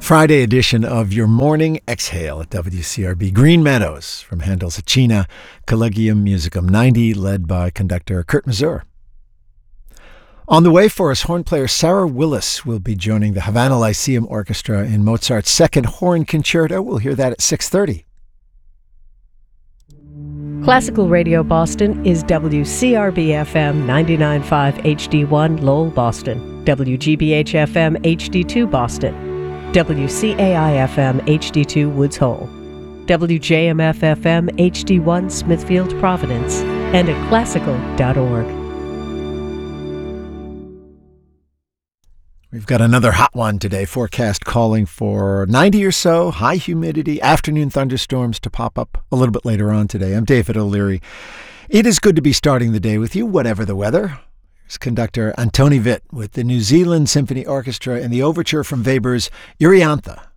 Friday edition of your Morning Exhale at WCRB. Green Meadows from Handel's Cena Collegium Musicum 90, led by conductor Kurt Masur. On the way for us, horn player Sarah Willis will be joining the Havana Lyceum Orchestra in Mozart's second horn concerto. We'll hear that at 6:30. Classical Radio Boston is WCRB-FM 99.5 HD1 Lowell, Boston, WGBH-FM HD2 Boston, WCAI-FM HD2 Woods Hole, WJMF-FM HD1 Smithfield, Providence, and at classical.org. We've got another hot one today. Forecast calling for 90 or so, high humidity, afternoon thunderstorms to pop up a little bit later on today. I'm David O'Leary. It is good to be starting the day with you, whatever the weather. Here's conductor Antoni Witt with the New Zealand Symphony Orchestra and the overture from Weber's Euryanthe.